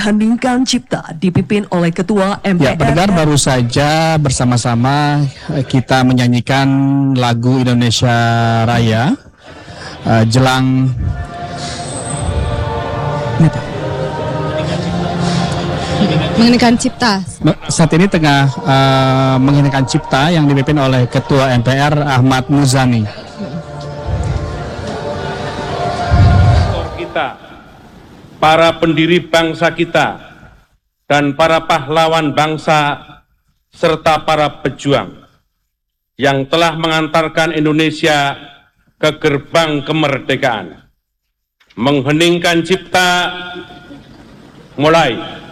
Mengheningkan Cipta dipimpin oleh Ketua Ya, MPR. pendengar, baru saja bersama-sama kita menyanyikan lagu Indonesia Raya jelang Mengheningkan Cipta. saat ini tengah mengheningkan Cipta yang dipimpin oleh Ketua MPR Ahmad Muzani. Kita, para pendiri bangsa kita, dan para pahlawan bangsa, serta para pejuang yang telah mengantarkan Indonesia ke gerbang kemerdekaan. Mengheningkan Cipta mulai.